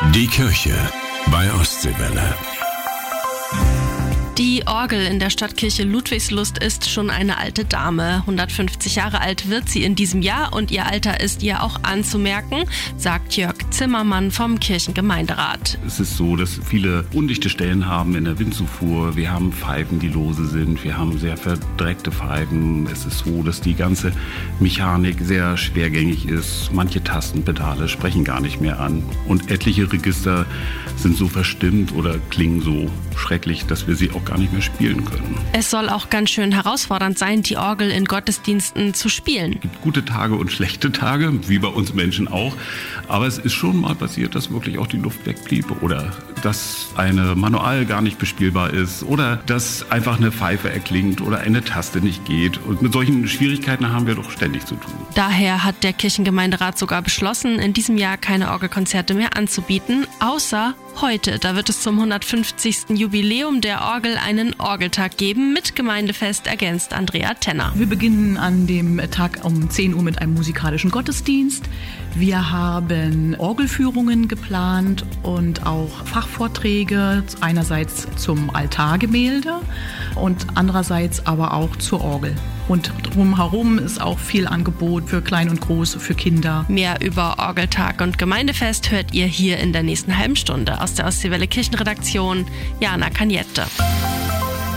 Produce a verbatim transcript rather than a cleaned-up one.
Die Kirche bei Ostseewelle. Die Orgel in der Stadtkirche Ludwigslust ist schon eine alte Dame. hundertfünfzig Jahre alt wird sie in diesem Jahr und ihr Alter ist ihr auch anzumerken, sagt Jörg Zimmermann vom Kirchengemeinderat. Es ist so, dass viele undichte Stellen haben in der Windzufuhr. Wir haben Pfeifen, die lose sind. Wir haben sehr verdreckte Pfeifen. Es ist so, dass die ganze Mechanik sehr schwergängig ist. Manche Tastenpedale sprechen gar nicht mehr an. Und etliche Register sind so verstimmt oder klingen so schrecklich, dass wir sie auch gar nicht mehr spielen können. Es soll auch ganz schön herausfordernd sein, die Orgel in Gottesdiensten zu spielen. Es gibt gute Tage und schlechte Tage, wie bei uns Menschen auch. Aber es ist schon mal passiert, dass wirklich auch die Luft wegblieb oder dass eine Manual gar nicht bespielbar ist oder dass einfach eine Pfeife erklingt oder eine Taste nicht geht. Und mit solchen Schwierigkeiten haben wir doch ständig zu tun. Daher hat der Kirchengemeinderat sogar beschlossen, in diesem Jahr keine Orgelkonzerte mehr anzubieten, außer heute. Da wird es zum hundertfünfzigsten Jubiläum der Orgel einen Orgeltag geben, mit Gemeindefest, ergänzt Andrea Tenner. Wir beginnen an dem Tag um zehn Uhr mit einem musikalischen Gottesdienst. Wir haben Orgelführungen geplant und auch Fachvorträge, einerseits zum Altargemälde und andererseits aber auch zur Orgel. Und drumherum ist auch viel Angebot für Klein und Groß, für Kinder. Mehr über Orgeltag und Gemeindefest hört ihr hier in der nächsten halben Stunde. Aus der Ostseewelle Kirchenredaktion, Jana Kaniette.